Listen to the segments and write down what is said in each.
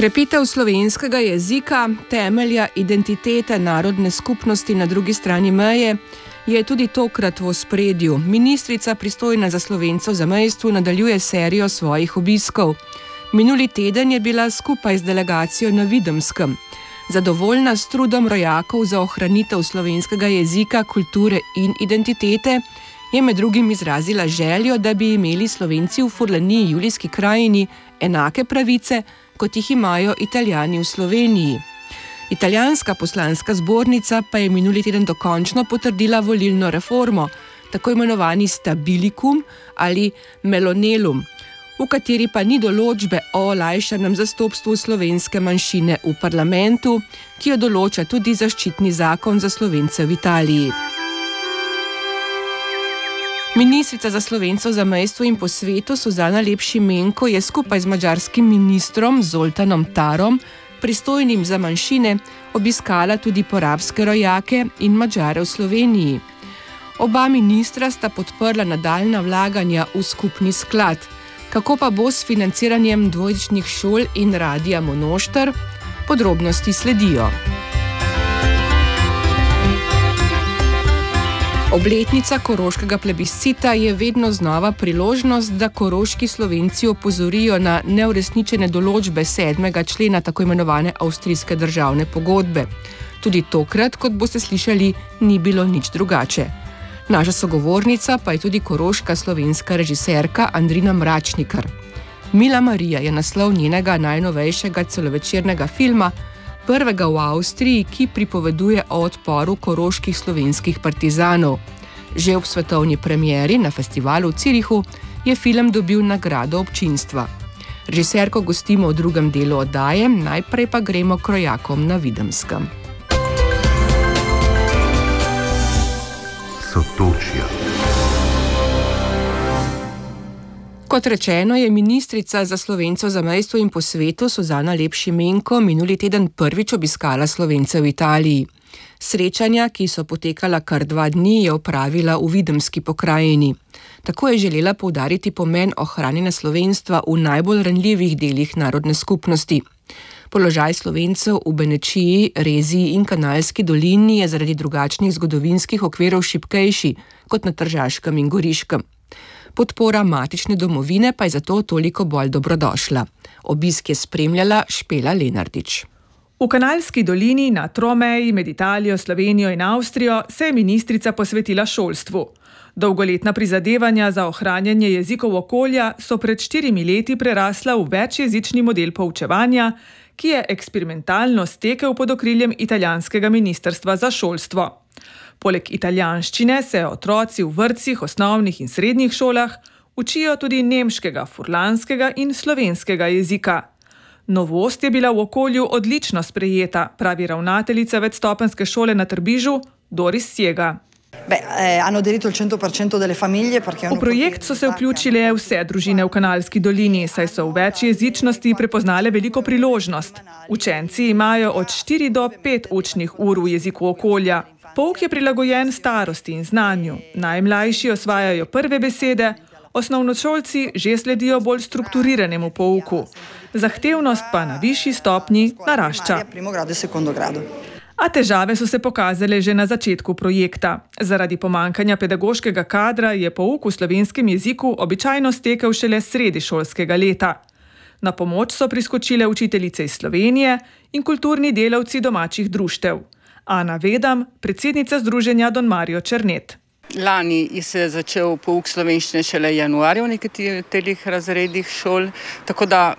Krepitev slovenskega jezika, temelja identitete narodne skupnosti na drugi strani meje, je tudi tokrat v ospredju. Ministrica, pristojna za Slovence v zamejstvu, nadaljuje serijo svojih obiskov. Minuli teden je bila skupaj z delegacijo na Videmskem. Zadovoljna s trudom rojakov za ohranitev slovenskega jezika, kulture in identitete, je med drugim izrazila željo, da bi imeli Slovenci v Furlaniji, Julijski krajini, enake pravice, kot jih imajo Italijani v Sloveniji. Italijanska poslanska zbornica pa je minuli teden dokončno potrdila volilno reformo, tako imenovani stabilikum ali melonelum, v kateri pa ni določbe o olajšanem zastopstvu slovenske manjšine v parlamentu, ki jo določa tudi zaščitni zakon za Slovence v Italiji. Ministrica za Slovence v zamejstvu in po svetu Suzana Lep Šimenko je skupaj z madžarskim ministrom Zoltanom Tarom, pristojnim za manjšine, obiskala tudi porabske rojake in Madžare v Sloveniji. Oba ministra sta podprla nadaljnja vlaganja v skupni sklad. Kako pa bo s financiranjem dvojezičnih šol in Radia Monošter? Podrobnosti sledijo. Obletnica koroškega plebiscita je vedno znova priložnost, da koroški Slovenci opozorijo na neuresničene določbe 7. člena tako imenovane avstrijske državne pogodbe. Tudi tokrat, kot boste slišali, ni bilo nič drugače. Naša sogovornica pa je tudi koroška slovenska režiserka Andrina Mračnikar. Mila Marija je naslov njenega najnovejšega celovečernega filma, prvega v Avstriji, ki pripoveduje o odporu koroških slovenskih partizanov. Že ob svetovni premieri na festivalu v Zürichu je film dobil nagrado občinstva. Režiserko gostimo v drugem delu oddaje, najprej pa gremo k rojakom na Videmskem. Sotočja. Kot rečeno, je ministrica za Slovence v zamejstvu in po svetu Suzana Lep Šimenko minuli teden prvič obiskala Slovence v Italiji. Srečanja, ki so potekala kar 2 dni, je opravila v Videmski pokrajini. Tako je želela poudariti pomen ohranjanja slovenstva v najbolj ranljivih delih narodne skupnosti. Položaj Slovencev v Benečiji, Reziji in Kanalski dolini je zaradi drugačnih zgodovinskih okvirov šibkejši kot na Tržaškem in Goriškem. Podpora matične domovine pa je zato toliko bolj dobrodošla. Obisk je spremljala Špela Lenartič. V Kanalski dolini na tromeji med Italijo, Slovenijo in Avstrijo se je ministrica posvetila šolstvu. Dolgoletna prizadevanja za ohranjanje jezikov okolja so pred 4 leti prerasla v večjezični model poučevanja, ki je eksperimentalno stekel pod okriljem italijanskega ministrstva za šolstvo. Poleg italijanščine se otroci v vrtcih, osnovnih in srednjih šolah učijo tudi nemškega, furlanskega in slovenskega jezika. Novost je bila v okolju odlično sprejeta, pravi ravnateljica večstopenjske šole na Trbižu Doris Sjega. V projekt so se vključile vse družine v Kanalski dolini, saj so v večjezičnosti prepoznale veliko priložnost. Učenci imajo od 4 do 5 učnih ur v jeziku okolja. Pouk je prilagojen starosti in znanju. Najmlajši osvajajo prve besede, osnovnošolci že sledijo bolj strukturiranemu pouku. Zahtevnost pa na višji stopnji narašča. A težave so se pokazale že na začetku projekta. Zaradi pomanjkanja pedagoškega kadra je pouk v slovenskem jeziku običajno stekel šele sredi šolskega leta. Na pomoč so priskočile učiteljice iz Slovenije in kulturni delavci domačih društev. Ana Vedam, predsednica združenja Don Mario Černet. Lani se je začel pouk slovenščine šele januarja v nekaterih razredih šol, tako da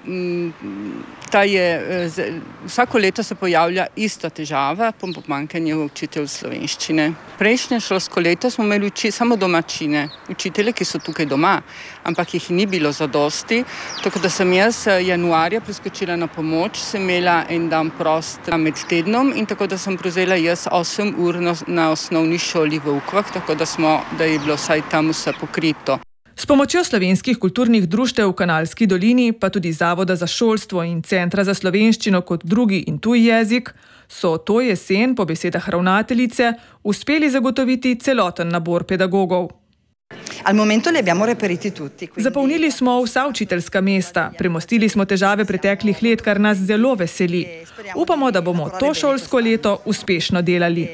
vsako leto se pojavlja ista težava, pomanjkanje učiteljev slovenščine. Prejšnje šolsko leto smo imeli samo domačine, učitelje, ki so tukaj doma, ampak jih ni bilo zadosti, tako da sem jaz januarja priskočila na pomoč, sem imela en dan prost med tednom in tako da sem prevzela jaz 8 ur na osnovni šoli v Ukvah, tako da je bilo vsaj tam vse pokrito. S pomočjo slovenskih kulturnih društev v Kanalski dolini, pa tudi Zavoda za šolstvo in Centra za slovenščino kot drugi in tuj jezik, so to jesen, po besedah ravnateljice, uspeli zagotoviti celoten nabor pedagogov. Zapolnili smo vsa učiteljska mesta, premostili smo težave preteklih let, kar nas zelo veseli. Upamo, da bomo to šolsko leto uspešno delali.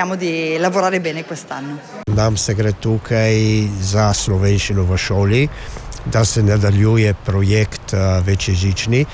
Nam se gre tukaj za slovenščino v šoli, da se nadaljuje projekt večjezični.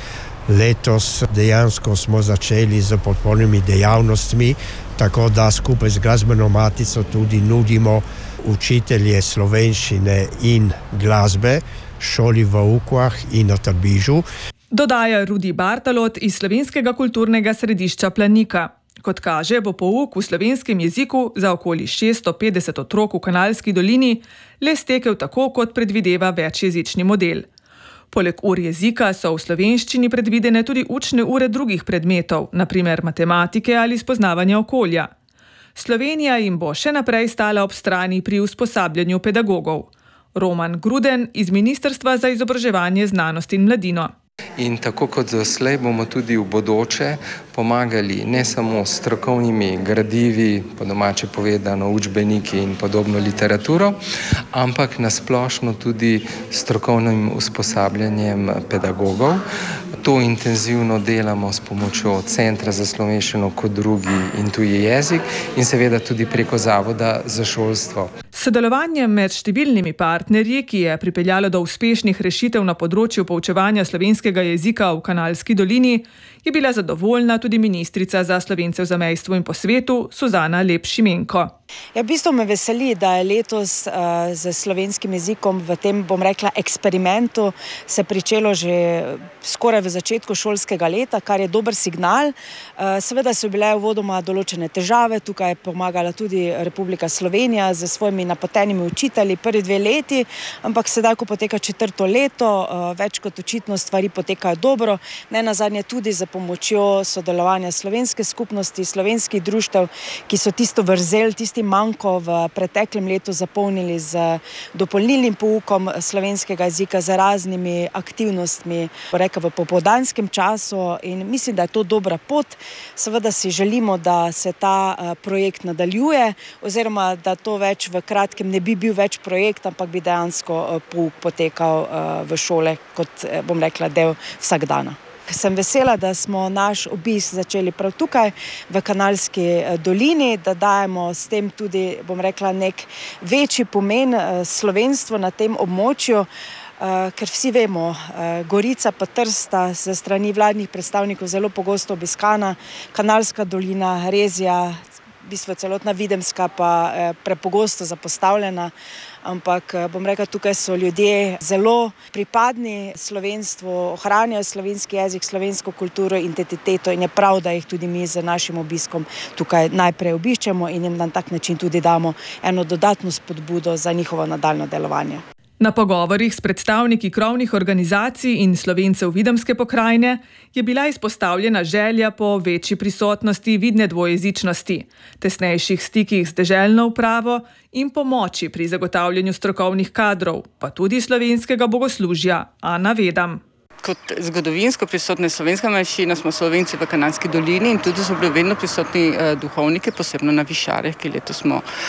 Letos dejansko smo začeli z podpornimi dejavnostmi, tako da skupaj z Glasbeno matico tudi nudimo učitelje slovenščine in glasbe šoli v Ukvah in na Trbižu. Dodaja Rudi Bartalot iz Slovenskega kulturnega središča Planika. Kot kaže, bo pouk v slovenskem jeziku za okoli 650 otrok v Kanalski dolini le stekel tako, kot predvideva večjezični model. Poleg ur jezika so v slovenščini predvidene tudi učne ure drugih predmetov, na primer matematike ali spoznavanja okolja. Slovenija jim bo še naprej stala ob strani pri usposabljanju pedagogov. Roman Gruden iz Ministrstva za izobraževanje, znanost in mladino. In tako kot doslej bomo tudi v bodoče pomagali ne samo s strokovnimi gradivi, po domače povedano učbeniki in podobno literaturo, ampak nasplošno tudi strokovnim usposabljanjem pedagogov. To intenzivno delamo s pomočjo Centra za slovenščino kot drugi in tuji jezik in seveda tudi preko Zavoda za šolstvo. Sodelovanje med številnimi partnerji, ki je pripeljalo do uspešnih rešitev na področju poučevanja slovenskega jezika v Kanalski dolini, je bila zadovoljna tudi ministrica za Slovence v zamejstvu in po svetu Suzana Lep Šimenko. Ja, v bistvu me veseli, da je letos z slovenskim jezikom v tem, bom rekla, eksperimentu se pričelo že skoraj v začetku šolskega leta, kar je dober signal. Seveda so bile uvodoma določene težave, tukaj je pomagala tudi Republika Slovenija z svojimi napotenimi učitelji prvi 2 leti, ampak sedaj, ko poteka 4. leto, več kot očitno stvari potekajo dobro, ne nazadnje tudi za pomočjo sodelovanja slovenske skupnosti, slovenskih društev, ki so tisto vrzel, tisti manjko v preteklem letu zapolnili z dopolnilnim poukom slovenskega jezika, z raznimi aktivnostmi, v popoldanskem času, in mislim, da je to dobra pot. Seveda si želimo, da se ta projekt nadaljuje, oziroma da to več v kratkem ne bi bil več projekt, ampak bi dejansko pouk potekal v šole kot, bom rekla, del vsakdana. Sem vesela, da smo naš obisk začeli prav tukaj v Kanalski dolini, da dajemo s tem tudi, bom rekla, nek večji pomen slovenstvu na tem območju, ker vsi vemo, Gorica pa Trsta ze strani vladnih predstavnikov zelo pogosto obiskana, Kanalska dolina, Rezija, v bistvu celotna Videmska pa prepogosto zapostavljena, ampak bom rekla, tukaj so ljudje zelo pripadni slovenstvu, ohranjajo slovenski jezik, slovensko kulturo, identiteto in je prav, da jih tudi mi z našim obiskom tukaj najprej obiščemo in jim na tak način tudi damo eno dodatno spodbudo za njihovo nadaljnje delovanje. Na pogovorih s predstavniki krovnih organizacij in Slovencev Videmske pokrajine je bila izpostavljena želja po večji prisotnosti vidne dvojezičnosti, tesnejših stikih z deželno upravo in pomoči pri zagotavljanju strokovnih kadrov, pa tudi slovenskega bogoslužja. Ana Vedam. Kot zgodovinsko prisotne slovenska manjšina smo Slovenci v Kanalski dolini in tudi so bili vedno prisotni duhovniki, posebno na Višarjah, ki letos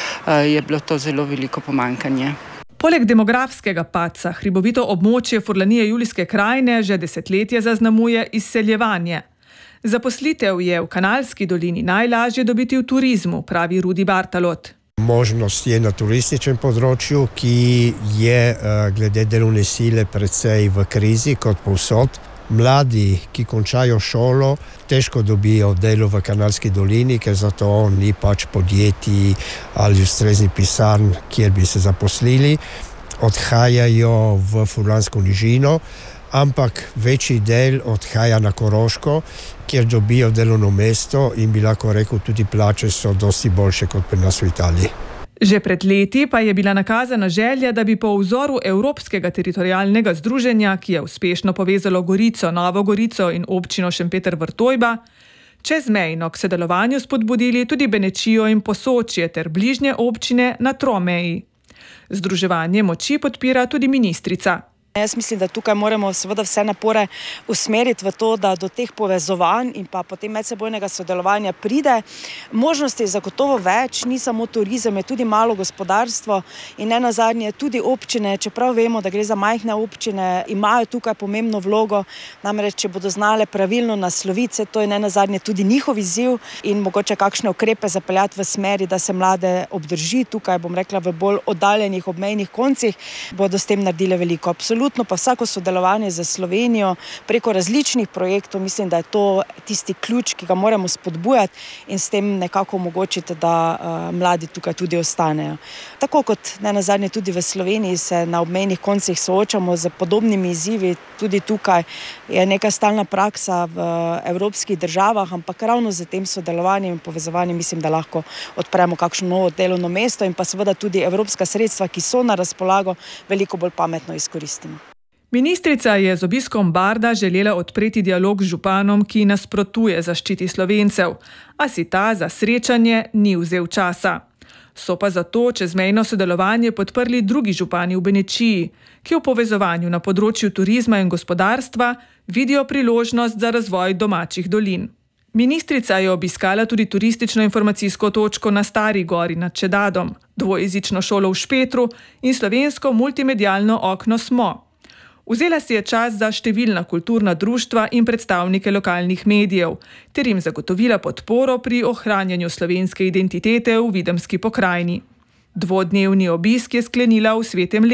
je bilo to zelo veliko pomanjkanje. Poleg demografskega padca hribovito območje Furlanije Julijske krajine že desetletje zaznamuje izseljevanje. Zaposlitev je v Kanalski dolini najlažje dobiti v turizmu, pravi Rudi Bartalot. Možnost je na turističnem področju, ki je glede delovne sile precej v krizi kot povsod. Mladi, ki končajo šolo, težko dobijo delo v Kanalski dolini, ker zato ni pač podjetij ali ustreznih pisarn, kjer bi se zaposlili. Odhajajo v Furlansko nižino, ampak večji del odhaja na Koroško, kjer dobijo delovno mesto in bi lahko rekel, tudi plače so dosti boljše kot pri nas v Italiji. Že pred leti pa je bila nakazana želja, da bi po vzoru Evropskega teritorialnega združenja, ki je uspešno povezalo Gorico, Novo Gorico in občino Šempeter-Vrtojba, čezmejno k sodelovanju spodbudili tudi Benečijo in Posočje ter bližnje občine na tromeji. Združevanje moči podpira tudi ministrica. Jaz mislim, da tukaj moramo seveda vse napore usmeriti v to, da do teh povezovanj in pa potem medsebojnega sodelovanja pride. Možnosti je zagotovo več, ni samo turizem, je tudi malo gospodarstvo in nenazadnje tudi občine, čeprav vemo, da gre za majhne občine, imajo tukaj pomembno vlogo, namreč če bodo znale pravilno nasloviti, to je nenazadnje tudi njihov izziv in mogoče kakšne ukrepe zapeljati v smeri, da se mlade obdrži tukaj, bom rekla, v bolj oddaljenih obmejnih koncih, bodo s tem naredile veliko. Absolutno pa vsako sodelovanje za Slovenijo preko različnih projektov, mislim, da je to tisti ključ, ki ga moramo spodbujati in s tem nekako omogočiti, da mladi tukaj tudi ostanejo. Tako kot nenazadnje tudi v Sloveniji se na obmejnih koncih soočamo z podobnimi izzivi, tudi tukaj je neka stalna praksa v evropskih državah, ampak ravno z tem sodelovanjem in povezovanjem mislim, da lahko odpremo kakšno novo delovno mesto in pa seveda tudi evropska sredstva, ki so na razpolago, veliko bolj pametno izkoristimo. Ministrica je z obiskom Barda želela odpreti dialog z županom, ki nasprotuje zaščiti Slovencev, a si ta za srečanje ni vzel časa. So pa zato čezmejno sodelovanje podprli drugi župani v Benečiji, ki v povezovanju na področju turizma in gospodarstva vidijo priložnost za razvoj domačih dolin. Ministrica je obiskala tudi turistično-informacijsko točko na Stari gori nad Čedadom, dvojezično šolo v Špetru in slovensko multimedialno okno Smo. Vzela si je čas za številna kulturna društva in predstavnike lokalnih medijev, ter jim zagotovila podporo pri ohranjanju slovenske identitete v Videmski pokrajini. Dvodnevni obisk je sklenila v Svetem